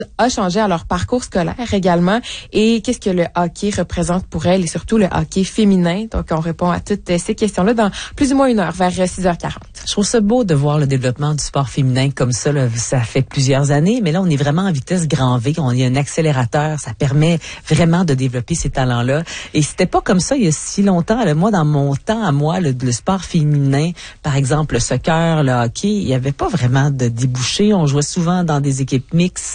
a changé à leur parcours scolaire également et qu'est-ce que le hockey représente pour elles et surtout le hockey féminin. Donc, on répond à toutes ces questions-là dans plus ou moins 1 heure, vers 6h40. Je trouve ça beau de voir le développement du sport féminin comme ça. Là, ça fait plusieurs années, mais là, on est vraiment en vitesse grand V. On y a un accélérateur. Ça permet vraiment de développer ces talents-là. Et c'était pas comme ça il y a si longtemps. Là, moi, dans mon temps, à moi, le sport féminin, par exemple, le soccer, le hockey, il y avait pas vraiment de débouchés. On jouait souvent dans des équipes mixtes.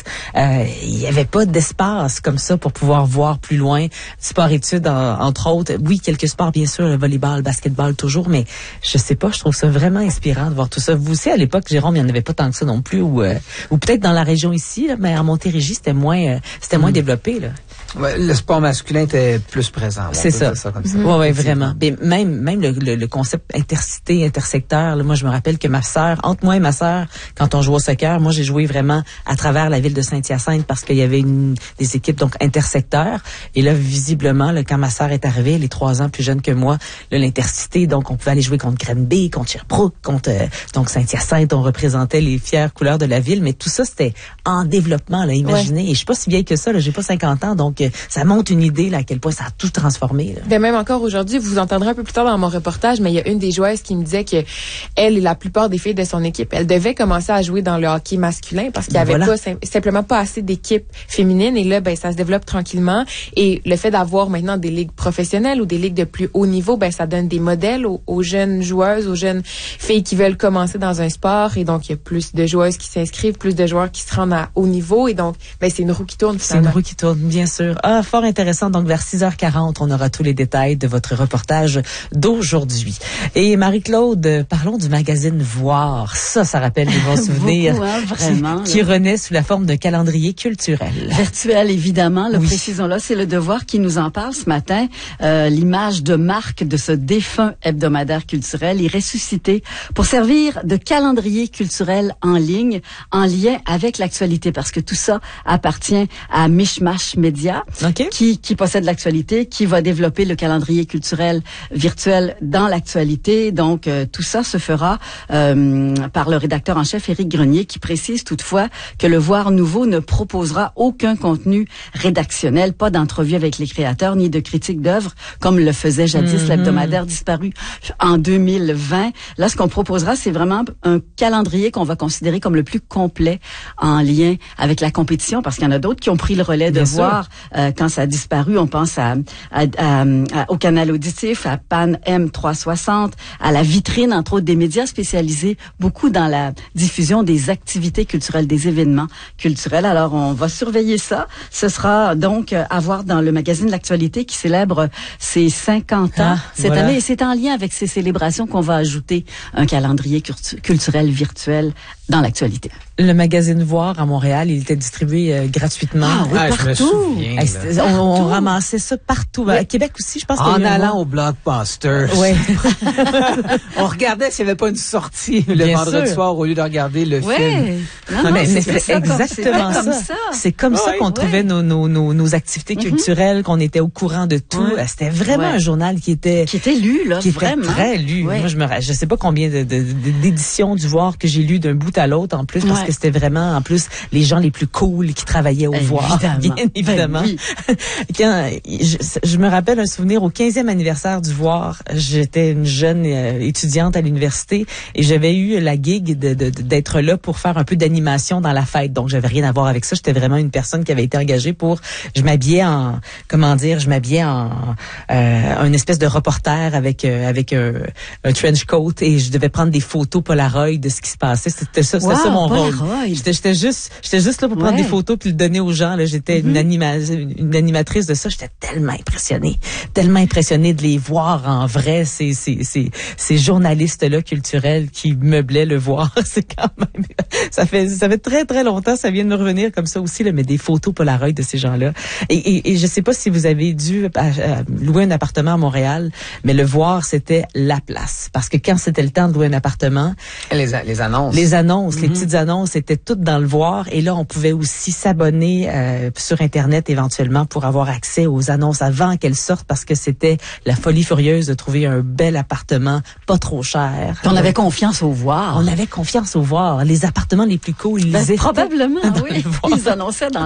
Il y avait pas d'espace comme ça pour pouvoir voir plus loin. Sport-études, entre autres. Oui, quelques sports, bien sûr, le volleyball, le basketball, toujours, mais je sais pas, je trouve ça vraiment inspirant de voir tout ça. Vous aussi, à l'époque, Jérôme, il n'y en avait pas tant que ça non plus, ou peut-être dans la région ici, là, mais en Montérégie, c'était moins développé, là. Ouais, le sport masculin était plus présent. C'est ça. Comme ça. Ouais, vraiment. Mais même le concept intercité, intersecteur, là, moi, je me rappelle que entre moi et ma sœur, quand on jouait au soccer, moi, j'ai joué vraiment à travers la ville de Saint-Hyacinthe parce qu'il y avait des équipes, donc, intersecteurs. Et là, visiblement, là, quand ma sœur est arrivée, elle est 3 ans plus jeune que moi, là, l'intercité, donc, on pouvait aller jouer contre Granby, contre Sherbrooke, contre, donc, Saint-Hyacinthe, on représentait les fières couleurs de la ville, mais tout ça, c'était en développement, là, imaginez. Ouais. Et je suis pas si vieille que ça, là, j'ai pas 50 ans, donc, ça montre une idée, là, à quel point ça a tout transformé, là. Ben, même encore aujourd'hui, vous entendrez un peu plus tard dans mon reportage, mais il y a une des joueuses qui me disait que elle et la plupart des filles de son équipe, elles devaient commencer à jouer dans le hockey masculin parce qu'il y avait simplement pas assez d'équipes féminines et là, ben, ça se développe tranquillement et le fait d'avoir maintenant des ligues professionnelles ou des ligues de plus haut niveau, ben, ça donne des modèles aux jeunes joueuses, aux jeunes filles qui veulent commencer dans un sport et donc il y a plus de joueuses qui s'inscrivent, plus de joueurs qui se rendent à haut niveau et donc, ben, c'est une roue qui tourne finalement. C'est une roue qui tourne, bien sûr. Ah, fort intéressant. Donc, vers 6h40, on aura tous les détails de votre reportage d'aujourd'hui. Et Marie-Claude, parlons du magazine Voir. Ça rappelle des bons souvenirs. Beaucoup, hein, vraiment. Qui renaît sous la forme d'un calendrier culturel. Virtuel, évidemment. Le précisons-là, c'est Le Devoir qui nous en parle ce matin. L'image de marque de ce défunt hebdomadaire culturel est ressuscité pour servir de calendrier culturel en ligne, en lien avec l'actualité, parce que tout ça appartient à Mishmash Media, qui possède l'actualité, qui va développer le calendrier culturel virtuel dans l'actualité. Donc, tout ça se fera par le rédacteur en chef Éric Grenier, qui précise toutefois que le Voir Nouveau ne proposera aucun contenu rédactionnel, pas d'entrevue avec les créateurs, ni de critique d'œuvres, comme le faisait jadis l'hebdomadaire disparu en 2020. Là, ce qu'on proposera, c'est vraiment un calendrier qu'on va considérer comme le plus complet en lien avec la compétition, parce qu'il y en a d'autres qui ont pris le relais de Voir quand ça a disparu. On pense au Canal Auditif, à Pan M360, à la Vitrine, entre autres, des médias spécialisés beaucoup dans la diffusion des activités culturelles, des événements culturels. Alors, on va surveiller ça. Ce sera donc à voir dans le magazine L'Actualité qui célèbre ses 50 ans cette année. Et c'est en lien avec ces célébrations qu'on va ajouter un calendrier culturel virtuel dans l'actualité. Le magazine Voir à Montréal, il était distribué gratuitement. Ah oui, partout. On ramassait ça partout. Oui. À Québec aussi, je pense. En allant au Blockbuster. Oui. On regardait s'il n'y avait pas une sortie le vendredi soir au lieu de regarder le film. Non, mais c'est exactement ça. C'est comme ça qu'on trouvait nos activités culturelles, qu'on était au courant de tout. C'était vraiment un journal qui était lu, là, qui vraiment. était très lu. Moi, je sais pas combien d'éditions du Voir que j'ai lu d'un bout à l'autre en plus, parce que c'était vraiment, en plus, les gens les plus cool qui travaillaient au Voir, bien évidemment. Oui. Quand, je me rappelle un souvenir au 15e anniversaire du Voir. J'étais une jeune étudiante à l'université et j'avais eu la gig d'être là pour faire un peu d'animation dans la fête. Donc, j'avais rien à voir avec ça. J'étais vraiment une personne qui avait été engagée je m'habillais en un espèce de reporter avec un trench coat et je devais prendre des photos Polaroid de ce qui se passait. C'était ça mon rôle. J'étais juste là pour prendre des photos puis le donner aux gens. Là, j'étais une animatrice de ça. J'étais tellement impressionnée de les voir en vrai, ces journalistes-là culturels qui meublaient le Voir. C'est quand même, ça fait très, très longtemps, ça vient de me revenir comme ça aussi, là, mais des photos Polaroid de ces gens-là. Et je sais pas si vous avez dû louer un appartement à Montréal, mais le Voir, c'était la place. Parce que quand c'était le temps de louer un appartement, les annonces. annonces. Les petites annonces étaient toutes dans le voir. Et là, on pouvait aussi s'abonner sur Internet éventuellement pour avoir accès aux annonces avant qu'elles sortent, parce que c'était la folie furieuse de trouver un bel appartement pas trop cher. On avait confiance au voir. On avait confiance au voir. Les appartements les plus cool, ils probablement, oui. Ils annonçaient dans